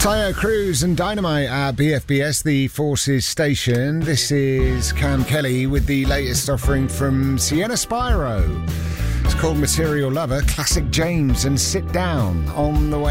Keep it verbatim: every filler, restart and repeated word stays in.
Tayo Cruz and Dynamite at B F B S, the Forces station. This is Cam Kelly with the latest offering from Sienna Spyro. It's called Material Lover, Classic James and Sit Down on the way.